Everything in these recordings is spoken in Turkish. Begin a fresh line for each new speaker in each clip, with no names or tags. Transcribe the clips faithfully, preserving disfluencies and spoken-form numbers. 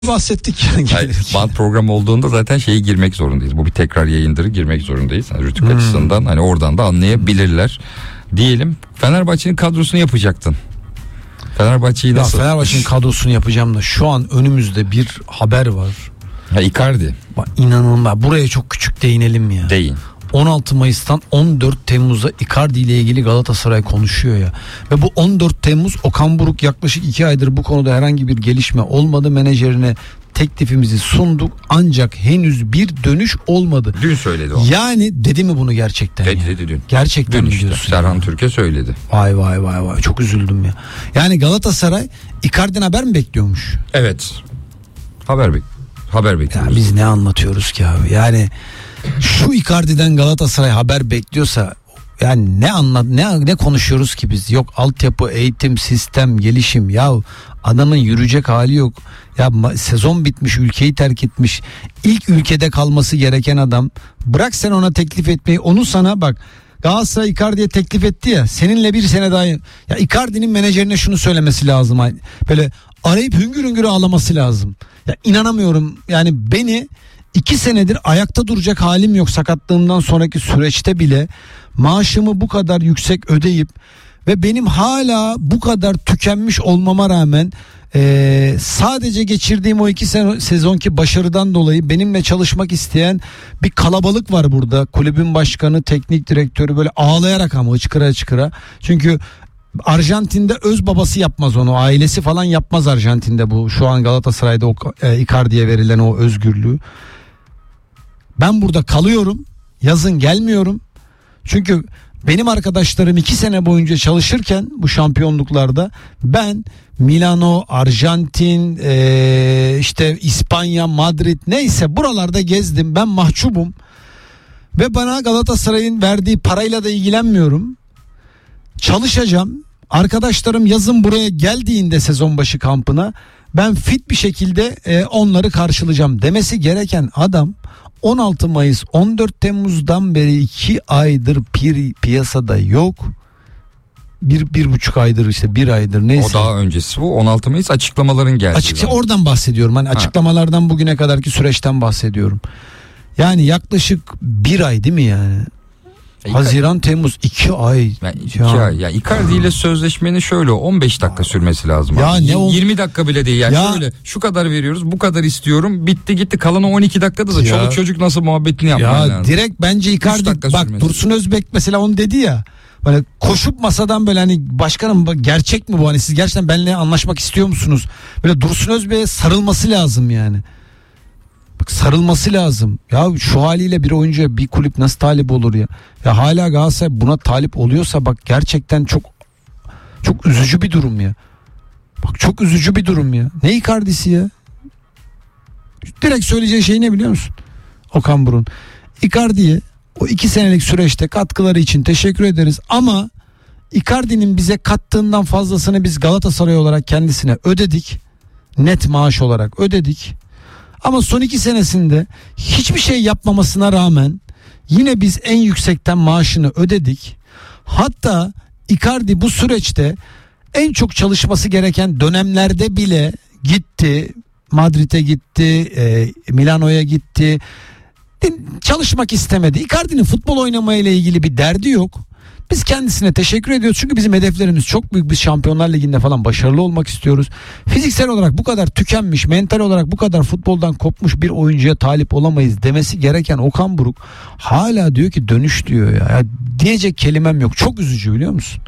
bahsettik yani.
Hayır, band programı olduğunda zaten şeye girmek zorundayız. Bu bir tekrar yayındır, girmek zorundayız. Yani Rütük hmm. açısından hani oradan da anlayabilirler. Diyelim Fenerbahçe'nin kadrosunu yapacaktın. Fenerbahçe'yi nasıl?
Ya Fenerbahçe'nin kadrosunu yapacağım da şu an önümüzde bir haber var.
Ha, Icardi.
Bak, inanılmaz. Buraya çok küçük değinelim ya.
Değin.
on altı Mayıs'tan on dört Temmuz'a Icardi ile ilgili Galatasaray konuşuyor ya. Ve bu on dört Temmuz Okan Buruk yaklaşık iki aydır bu konuda herhangi bir gelişme olmadı. Menajerine teklifimizi sunduk ancak henüz bir dönüş olmadı.
Dün söyledi o.
Yani dedi mi bunu gerçekten?
Dedi
ya?
dedi dün.
Gerçekten
dün işte. Serhan ya. Türk'e söyledi.
Vay vay vay vay çok üzüldüm ya. Yani Galatasaray Icardi'den haber mi bekliyormuş?
Evet. Haber bek. Haber bekliyoruz.
Ya biz ne anlatıyoruz ki abi? Yani şu Icardi'den Galatasaray haber bekliyorsa yani ne anlat ne ne konuşuyoruz ki biz? Yok altyapı, eğitim, sistem, gelişim. Ya adamın yürüyecek hali yok. Ya sezon bitmiş, ülkeyi terk etmiş. İlk ülkede kalması gereken adam. Bırak sen ona teklif etmeyi. Onu sana bak. Galatasaray Icardi'ye teklif etti ya. Seninle bir sene daha. Ya Icardi'nin menajerine şunu söylemesi lazım. Böyle arayıp hüngür hüngür ağlaması lazım. Ya inanamıyorum. Yani beni iki senedir ayakta duracak halim yok sakatlığımdan sonraki süreçte bile maaşımı bu kadar yüksek ödeyip ve benim hala bu kadar tükenmiş olmama rağmen Ee, sadece geçirdiğim o iki sene, sezonki başarıdan dolayı benimle çalışmak isteyen bir kalabalık var burada. Kulübün başkanı, teknik direktörü böyle ağlayarak ama hıçkıra hıçkıra. Çünkü Arjantin'de öz babası yapmaz onu, ailesi falan yapmaz Arjantin'de bu. Şu an Galatasaray'da o e, Icardi'ye verilen o özgürlüğü. Ben burada kalıyorum, yazın gelmiyorum. Çünkü benim arkadaşlarım iki sene boyunca çalışırken bu şampiyonluklarda ben Milano, Arjantin, ee, işte İspanya, Madrid neyse buralarda gezdim. Ben mahcubum ve bana Galatasaray'ın verdiği parayla da ilgilenmiyorum. Çalışacağım. Arkadaşlarım yazın buraya geldiğinde sezon başı kampına ben fit bir şekilde e, onları karşılayacağım demesi gereken adam on altı Mayıs on dört Temmuz'dan beri iki aydır pi- piyasada yok. Bir, bir buçuk aydır işte bir aydır neyse.
O daha öncesi bu on altı Mayıs açıklamaların geldi.
Açıkça oradan bahsediyorum. Hani ha. Açıklamalardan bugüne kadarki süreçten bahsediyorum. Yani yaklaşık bir ay değil mi yani? E, Haziran, Temmuz iki ay.
Yani iki ay. Yani Icardi ile sözleşmenin şöyle on beş dakika sürmesi lazım.
Ya
abi.
ne o?
yirmi dakika bile değil. Yani ya. Şöyle şu kadar veriyoruz, bu kadar istiyorum. Bitti gitti. Kalan on iki dakikada da ya. Çoluk çocuk nasıl muhabbetini yapman
ya
lazım.
Direkt bence Icardi bak sürmesi. Dursun Özbek mesela onu dedi ya. Böyle koşup masadan böyle hani başkanım gerçek mi bu, hani siz gerçekten benimle anlaşmak istiyor musunuz? Böyle Dursun Özbek'e sarılması lazım yani. Bak sarılması lazım. Ya şu haliyle bir oyuncuya bir kulüp nasıl talip olur ya? Ya hala Galatasaray buna talip oluyorsa bak gerçekten çok çok üzücü bir durum ya. Bak çok üzücü bir durum ya. Ne Icardi'si ya? Direkt söyleyeceği şey ne biliyor musun? Okan Buruk'un. Icardi'ye o iki senelik süreçte katkıları için teşekkür ederiz ama Icardi'nin bize kattığından fazlasını biz Galatasaray olarak kendisine ödedik. Net maaş olarak ödedik. Ama son iki senesinde hiçbir şey yapmamasına rağmen yine biz en yüksekten maaşını ödedik. Hatta Icardi bu süreçte en çok çalışması gereken dönemlerde bile gitti. Madrid'e gitti, e, Milano'ya gitti. Çalışmak istemedi. Icardi'nin futbol oynamayla ilgili bir derdi yok. Biz kendisine teşekkür ediyoruz. Çünkü bizim hedeflerimiz çok büyük. Biz Şampiyonlar Ligi'nde falan başarılı olmak istiyoruz. Fiziksel olarak bu kadar tükenmiş, mental olarak bu kadar futboldan kopmuş bir oyuncuya talip olamayız demesi gereken Okan Buruk hala diyor ki dönüş diyor ya. Ya diyecek kelimem yok. Çok üzücü biliyor musun?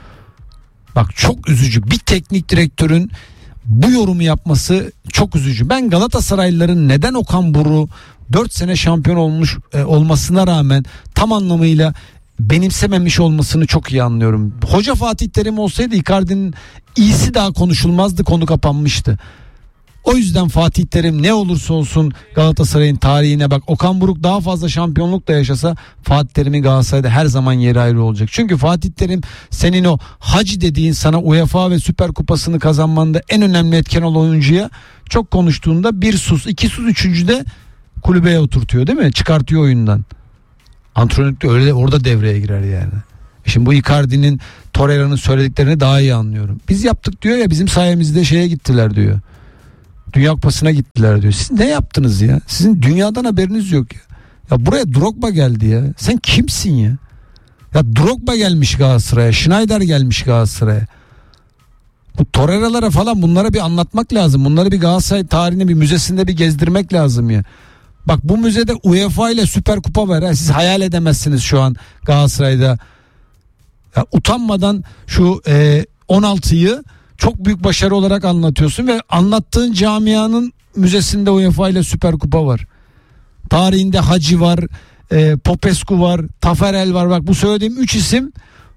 Bak çok üzücü. Bir teknik direktörün bu yorumu yapması çok üzücü. Ben Galatasaraylıların neden Okan Buruk'u dört sene şampiyon olmuş e, olmasına rağmen tam anlamıyla benimsememiş olmasını çok iyi anlıyorum. Hoca Fatih Terim olsaydı Icardi'nin iyisi daha konuşulmazdı, konu kapanmıştı. O yüzden Fatih Terim ne olursa olsun Galatasaray'ın tarihine bak, Okan Buruk daha fazla şampiyonluk da yaşasa Fatih Terim'in Galatasaray'da her zaman yeri ayrı olacak. Çünkü Fatih Terim senin o Hacı dediğin, sana UEFA ve Süper Kupası'nı kazanmanda en önemli etken olan oyuncuya çok konuştuğunda bir sus, iki sus, üçüncü de kulübeye oturtuyor değil mi? Çıkartıyor oyundan. Antrenörlük de öyle, orada devreye girer yani. Şimdi bu Icardi'nin, Torreira'nın söylediklerini daha iyi anlıyorum. Biz yaptık diyor ya, bizim sayemizde şeye gittiler diyor. Dünya Kupası'na gittiler diyor. Siz ne yaptınız ya? Sizin dünyadan haberiniz yok ya. Ya buraya Drogba geldi ya. Sen kimsin ya? Ya Drogba gelmiş Galatasaray'a. Schneider gelmiş Galatasaray'a. Bu Torreira'lara falan bunlara bir anlatmak lazım. Bunları bir Galatasaray tarihini bir müzesinde bir gezdirmek lazım ya. Bak bu müzede UEFA ile Süper Kupa var. Ha. Siz hayal edemezsiniz şu an Galatasaray'da. Ya utanmadan şu e, on altıyı çok büyük başarı olarak anlatıyorsun ve anlattığın camianın müzesinde UEFA ile Süper Kupa var. Tarihinde Hacı var, e, Popescu var, Tafarel var. Bak bu söylediğim üç isim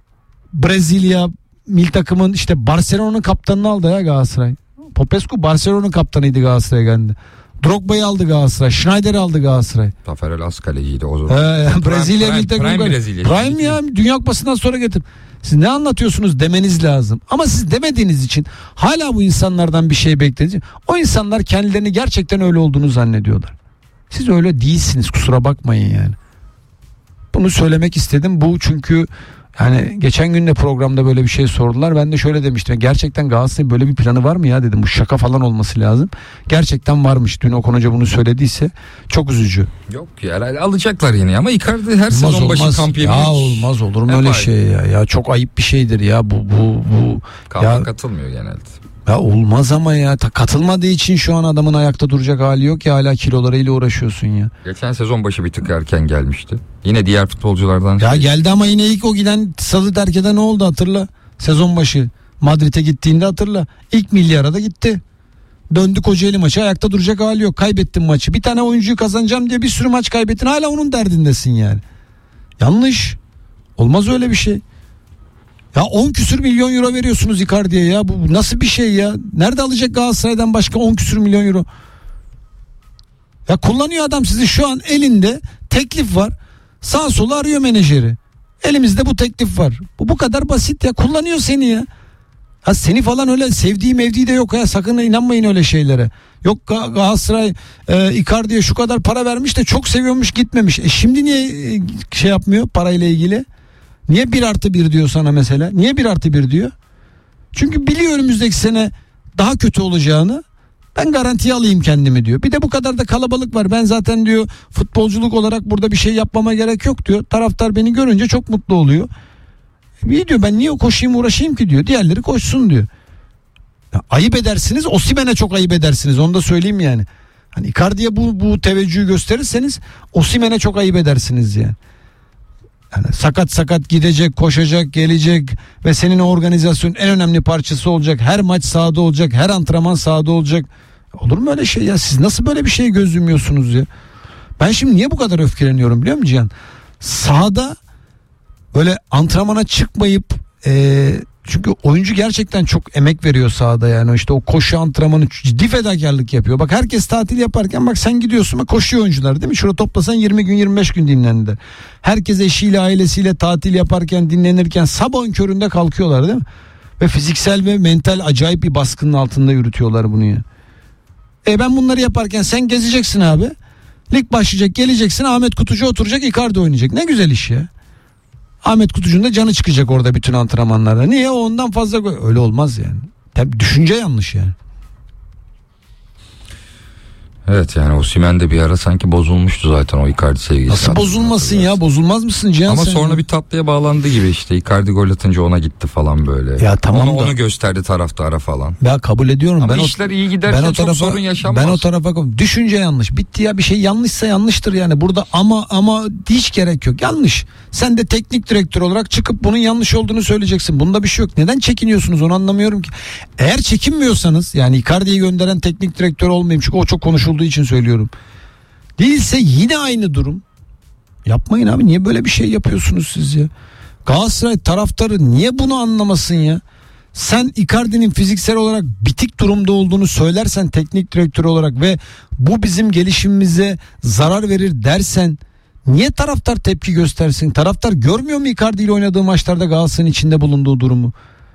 Brezilya milli takımın işte Barcelona'nın kaptanını aldı ya Galatasaray. Popescu Barcelona'nın kaptanıydı Galatasaray'a geldi. Drogba'yı aldı Galatasaray. Schneider'i aldı Galatasaray.
Tafarel az kaleciydi o zaman.
Ee, Brezilya milli takımı.
Prime Brezilya.
Prime ya Dünya Kupası'ndan sonra getir. Siz ne anlatıyorsunuz demeniz lazım. Ama siz demediğiniz için hala bu insanlardan bir şey beklediğiniz için o insanlar kendilerini gerçekten öyle olduğunu zannediyorlar. Siz öyle değilsiniz, kusura bakmayın yani. Bunu söylemek istedim. Bu çünkü yani geçen gün de programda böyle bir şey sordular. Ben de şöyle demiştim. Gerçekten Galatasaray'ın böyle bir planı var mı ya dedim. Bu şaka falan olması lazım. Gerçekten varmış. Dün Okan Hoca bunu söylediyse çok üzücü.
Yok ya alacaklar yine ama Icardi her olmaz, sezon başı kamp yemeği.
Ya olmaz olur mu öyle şey ya. Ya çok ayıp bir şeydir ya bu bu bu.
Kampa katılmıyor genelde.
Ya olmaz ama ya katılmadığı için şu an adamın ayakta duracak hali yok ya, hala kilolarıyla uğraşıyorsun ya.
Geçen sezon başı bir tık erken gelmişti. Yine diğer futbolculardan.
Ya şey... geldi ama yine ilk o giden salı terk eden ne oldu hatırla. Sezon başı Madrid'e gittiğinde hatırla. İlk milli arada gitti. Döndü Kocaeli maçı, ayakta duracak hali yok. Kaybettin maçı. Bir tane oyuncuyu kazanacağım diye bir sürü maç kaybettin. Hala onun derdindesin yani. Yanlış. Olmaz öyle bir şey. Ya on küsür milyon euro veriyorsunuz Icardi'ye ya. Bu nasıl bir şey ya? Nerede alacak Galatasaray'dan başka on küsür milyon euro? Ya kullanıyor adam sizi, şu an elinde teklif var. Sağ sola arıyor menajeri. Elimizde bu teklif var. Bu bu kadar basit ya. Kullanıyor seni ya. Ha seni falan öyle sevdiği mevdiği de yok ya. Sakın inanmayın öyle şeylere. Yok Galatasaray e, Icardi'ye şu kadar para vermiş de çok seviyormuş, gitmemiş. E şimdi niye e, şey yapmıyor parayla ilgili? Niye bir artı bir diyor sana mesela? Niye bir artı bir diyor? Çünkü biliyor önümüzdeki sene daha kötü olacağını. Ben garantiye alayım kendimi diyor. Bir de bu kadar da kalabalık var. Ben zaten diyor futbolculuk olarak burada bir şey yapmama gerek yok diyor. Taraftar beni görünce çok mutlu oluyor. İyi diyor, ben niye koşayım uğraşayım ki diyor. Diğerleri koşsun diyor. Ya, ayıp edersiniz. Osimhen'e çok ayıp edersiniz. Onu da söyleyeyim yani. Hani Icardi'ye bu, bu teveccühü gösterirseniz Osimhen'e çok ayıp edersiniz yani. Yani sakat sakat gidecek, koşacak, gelecek ve senin organizasyonun en önemli parçası olacak. Her maç sahada olacak, her antrenman sahada olacak. Olur mu öyle şey ya? Siz nasıl böyle bir şeye göz yumuyorsunuz ya? Ben şimdi niye bu kadar öfkeleniyorum biliyor musun Cihan? Sahada böyle antrenmana çıkmayıp e, çünkü oyuncu gerçekten çok emek veriyor sahada yani. İşte o koşu antrenmanı ciddi fedakarlık yapıyor. Bak herkes tatil yaparken bak sen gidiyorsun bak koşuyor oyuncular değil mi? Şurada toplasan yirmi gün yirmi beş gün dinlendi. Herkes eşiyle ailesiyle tatil yaparken dinlenirken sabahın köründe kalkıyorlar değil mi? Ve fiziksel ve mental acayip bir baskının altında yürütüyorlar bunu ya. E ben bunları yaparken sen gezeceksin abi. Lig başlayacak, geleceksin, Ahmet Kutucu oturacak, Icardi oynayacak. Ne güzel iş ya. Ahmet Kutucu'nun da canı çıkacak orada bütün antrenmanlarda. Niye? Ondan fazla öyle olmaz yani. Tabii düşünce yanlış yani.
Evet yani Osimhen de bir ara sanki bozulmuştu zaten o Icardi sevgisi.
Nasıl bozulmasın ya? Bozulmaz mısın Cihan?
Ama
sen
sonra
ya?
bir tatlıya bağlandı gibi işte. Icardi gol atınca ona gitti falan böyle.
Ya tamam
onu,
da.
onu gösterdi taraftara falan.
Ya kabul ediyorum.
Ama
ben
işler
o,
iyi giderken
ben o
çok
tarafa,
sorun yaşanmaz.
Ben o tarafa düşünce yanlış. Bitti ya, bir şey yanlışsa yanlıştır yani. Burada ama ama hiç gerek yok. Yanlış. Sen de teknik direktör olarak çıkıp bunun yanlış olduğunu söyleyeceksin. Bunda bir şey yok. Neden çekiniyorsunuz onu anlamıyorum ki. Eğer çekinmiyorsanız yani Icardi'yi gönderen teknik direktör olmayayım çünkü o çok konuşulduğu için söylüyorum. Değilse yine aynı durum. Yapmayın abi, niye böyle bir şey yapıyorsunuz siz ya? Galatasaray taraftarı niye bunu anlamasın ya? Sen Icardi'nin fiziksel olarak bitik durumda olduğunu söylersen teknik direktör olarak ve bu bizim gelişimimize zarar verir dersen niye taraftar tepki göstersin? Taraftar görmüyor mu Icardi ile oynadığı maçlarda Galatasaray'ın içinde bulunduğu durumu?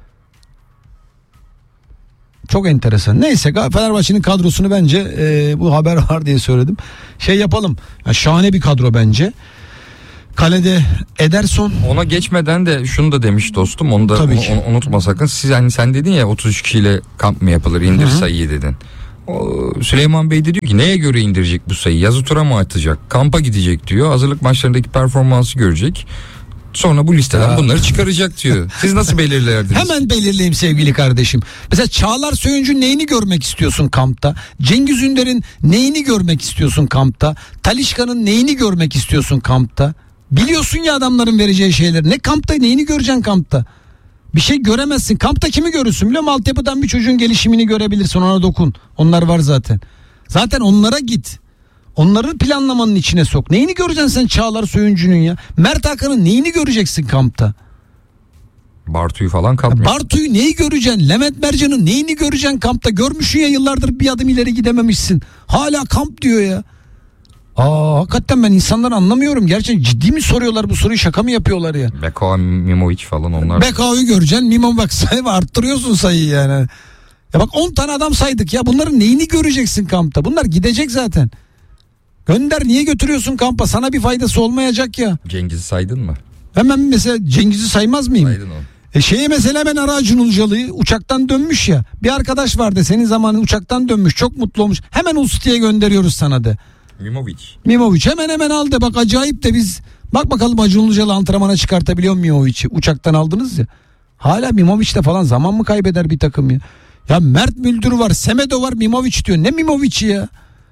Çok enteresan. Neyse Fenerbahçe'nin kadrosunu bence e, bu haber var diye söyledim. Şey yapalım. Yani şahane bir kadro bence. Kalede Ederson.
Ona geçmeden de şunu da demiş dostum. Onu da onu, onu unutma sakın. Siz hani sen dedin ya otuz üç kişiyle kamp mı yapılır? İndir Hı-hı. sayıyı dedin. O, Süleyman Bey de diyor ki neye göre indirecek bu sayıyı? Yazı tura mı atacak? Kampa gidecek diyor. Hazırlık maçlarındaki performansı görecek. Sonra bu listeden ya. bunları çıkaracak diyor. Siz nasıl belirlerdiniz?
Hemen belirleyeyim sevgili kardeşim. Mesela Çağlar Söyüncü neyini görmek istiyorsun kampta? Cengiz Ünder'in neyini görmek istiyorsun kampta? Talisca'nın neyini görmek istiyorsun kampta? Biliyorsun ya adamların vereceği şeyleri. Ne kampta, neyini göreceksin kampta? Bir şey göremezsin. Kampta kimi görürsün biliyor musun? Altyapıdan bir çocuğun gelişimini görebilirsin, ona dokun. Onlar var zaten. Zaten onlara git. Onları planlamanın içine sok. Neyini göreceksin sen Çağlar Söyüncü'nün ya? Mert Hakan'ın neyini göreceksin kampta?
Bartu'yu falan katmıyor.
Bartu'yu neyi göreceksin? Levent Mercan'ın neyini göreceksin kampta? Görmüşsün ya, yıllardır bir adım ileri gidememişsin. Hala kamp diyor ya. Aa, hakikaten ben insanları anlamıyorum. Gerçekten ciddi mi soruyorlar bu soruyu, şaka mı yapıyorlar ya?
Beko, Mimovic falan onlar.
Beko'yu göreceksin, Mimo bak sayı arttırıyorsun sayıyı yani. Ya bak on tane adam saydık ya, bunların neyini göreceksin kampta? Bunlar gidecek zaten. Gönder, niye götürüyorsun kampa? Sana bir faydası olmayacak ya.
Cengiz'i saydın mı?
Hemen mesela Cengiz'i saymaz mıyım?
Saydın o.
E şeye mesela ben Aracın Ilıcalı'yı uçaktan dönmüş ya. Bir arkadaş vardı senin zamanın, uçaktan dönmüş, çok mutlu olmuş. Hemen Usti'ye gönderiyoruz sana de.
Mimovic.
Mimovic hemen hemen al de, bak acayip de biz. Bak bakalım Acun Ilıcalı antrenmana çıkartabiliyor mu Mimovic'i? Uçaktan aldınız ya. Hala Mimovic'te falan zaman mı kaybeder bir takım ya? Ya Mert Müldür var, Semedo var, Mimovic diyor. Ne Mimovic'i ya?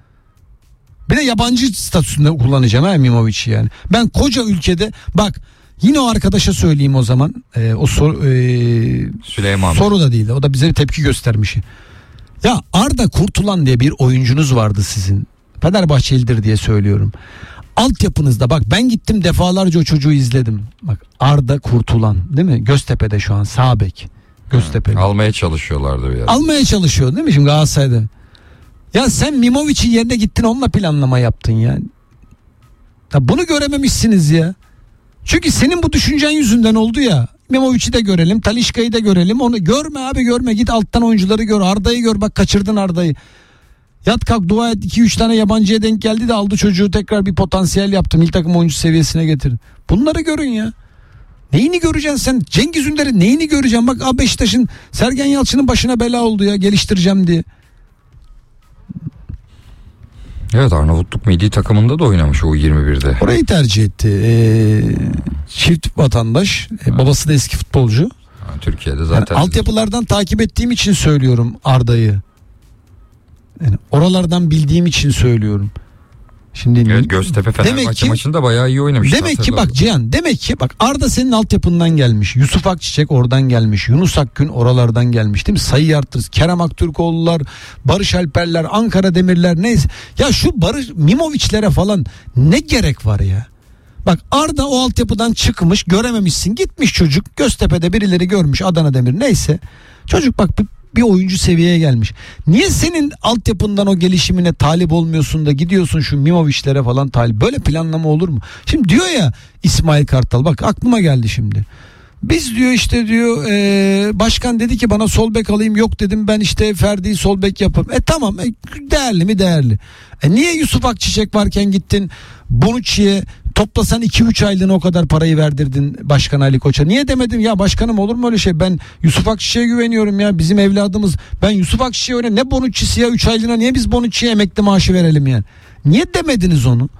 Bir de yabancı statüsünde kullanacağım ha Mimovic'i yani. Ben koca ülkede bak, yine o arkadaşa söyleyeyim o zaman. Ee, o sor, e,
Süleyman
soru da değil. O da bize bir tepki göstermiş. Ya Arda Kurtulan diye bir oyuncunuz vardı sizin. Fenerbahçelidir diye söylüyorum. Altyapınızda bak, ben gittim defalarca o çocuğu izledim. Bak Arda Kurtulan değil mi? Göztepe'de şu an sağ bek. Göztepe'de.
Almaya çalışıyorlardı bir yer.
Almaya çalışıyor değil mi şimdi Galatasaray'da? Ya sen Mimovic'in yerine gittin, onunla planlama yaptın ya. Ya bunu görememişsiniz ya. Çünkü senin bu düşüncen yüzünden oldu ya. Mimovic'i de görelim, Talisca'yı da görelim. Onu görme abi, görme. Git alttan oyuncuları gör. Arda'yı gör, bak kaçırdın Arda'yı. Yat kalk dua et, iki üç tane yabancıya denk geldi de aldı çocuğu, tekrar bir potansiyel yaptı. Milli takım oyuncu seviyesine getirin. Bunları görün ya. Neyini göreceksin sen? Cengiz Ünder'in neyini göreceksin? Bak A Beşiktaş'ın Sergen Yalçın'ın başına bela oldu ya, geliştireceğim diye.
Evet, Arnavutluk milli takımında da oynamış o yirmi birde.
Orayı tercih etti. Ee, çift vatandaş. Ee, babası da eski futbolcu.
Ha, Türkiye'de zaten.
Yani altyapılardan takip ettiğim için söylüyorum Arda'yı. Yani oralardan bildiğim için söylüyorum. Şimdi
evet, Göztepe Fenerbahçe maçında bayağı iyi oynamış.
Demek ki bak Cihan, demek ki bak Arda senin altyapından gelmiş. Yusuf Akçiçek oradan gelmiş. Yunus Akgün oralardan gelmiş değil mi? Sayı arttırırız. Kerem Aktürkoğlu'lar, Barış Alper'ler, Ankara Demirler, neyse. Ya şu Barış Mimovic'lere falan ne gerek var ya? Bak Arda o altyapıdan çıkmış, görememişsin. Gitmiş çocuk Göztepe'de birileri görmüş, Adana Demir neyse. Çocuk bak bir bir oyuncu seviyeye gelmiş. Niye senin altyapından o gelişimine talip olmuyorsun da gidiyorsun şu Mimovic'lere falan talip? Böyle planlama olur mu? Şimdi diyor ya İsmail Kartal, bak aklıma geldi şimdi. Biz diyor işte diyor e, başkan dedi ki bana sol bek alayım, yok dedim ben işte Ferdi'yi sol bek yapayım. E tamam, e, değerli mi değerli. E niye Yusuf Akçiçek varken gittin Bonucci'ye toplasan iki üç aylığına o kadar parayı verdirdin Başkan Ali Koç'a? Niye demedin ya başkanım, olur mu öyle şey, ben Yusuf Akçiçek'e güveniyorum ya, bizim evladımız, ben Yusuf Akçiçek'e öyle ne Bonucci'si ya, üç aylığına niye biz Bonucci'ye emekli maaşı verelim yani? Niye demediniz onu?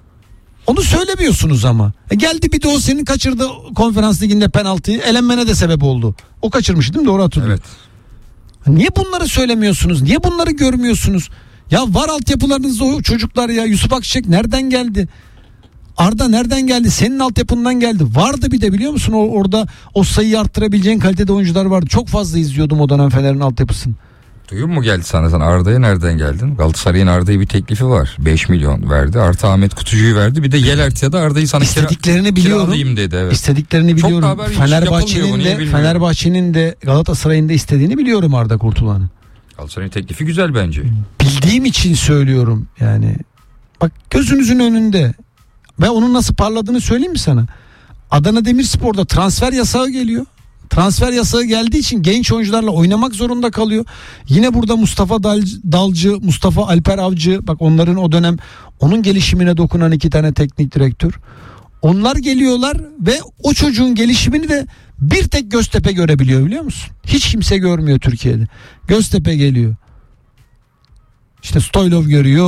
Onu söylemiyorsunuz ama. E geldi bir de o senin kaçırdığı Konferans Ligi'nde penaltıyı, elenmene de sebep oldu. O kaçırmış değil mi? Doğru hatırlıyorum. Evet. Niye bunları söylemiyorsunuz? Niye bunları görmüyorsunuz? Ya var altyapılarınızda o çocuklar ya. Yusuf Akçiçek nereden geldi? Arda nereden geldi? Senin altyapından geldi. Vardı bir de, biliyor musun? O, orada o sayıyı arttırabileceğin kalitede oyuncular vardı. Çok fazla izliyordum o dönem Fener'in altyapısını.
Duyum mu geldi sana? Sen Arda'ya nereden geldin? Galatasaray'ın Arda'ya bir teklifi var. beş milyon verdi. Artı Ahmet Kutucu'yu verdi. Bir de Yelert'e de Arda'yı sana
İstediklerini
kira,
biliyorum.
kiralayayım dedi. Evet.
İstediklerini biliyorum. Fenerbahçe'nin de Fenerbahçe'nin de Galatasaray'ın da istediğini biliyorum Arda Kurtulan'ı.
Galatasaray'ın teklifi güzel bence.
Bildiğim için söylüyorum yani. Bak gözünüzün önünde. Ve onun nasıl parladığını söyleyeyim mi sana? Adana Demirspor'da transfer yasağı geliyor. Transfer yasağı geldiği için genç oyuncularla oynamak zorunda kalıyor. Yine burada Mustafa Dalcı, Mustafa Alper Avcı, bak onların o dönem onun gelişimine dokunan iki tane teknik direktör. Onlar geliyorlar ve o çocuğun gelişimini de bir tek Göztepe görebiliyor, biliyor musun? Hiç kimse görmüyor Türkiye'de. Göztepe geliyor. İşte Stoylov görüyor.